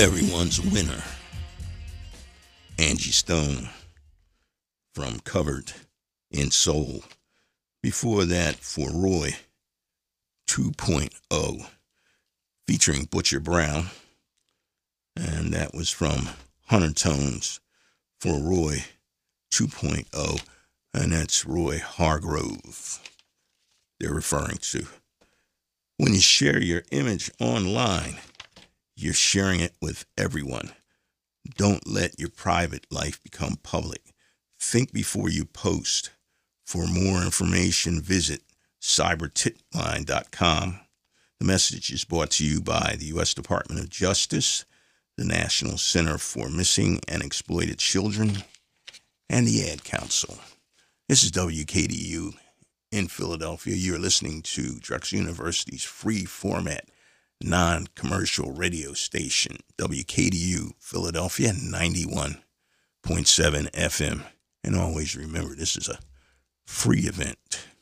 Everyone's winner. Angie Stone from Covered in Soul. Before that, for Roy 2.0 featuring Butcher Brown. And that was from Hunter Tones for Roy 2.0. And that's Roy Hargrove they're referring to. When you share your image online, you're sharing it with everyone. Don't let your private life become public. Think before you post. For more information, visit cybertitline.com. The message is brought to you by the U.S. Department of Justice, the National Center for Missing and Exploited Children, and the Ad Council. This is WKDU in Philadelphia. You're listening to Drexel University's free format, non-commercial radio station, WKDU Philadelphia 91.7 FM. And always remember, this is a free event.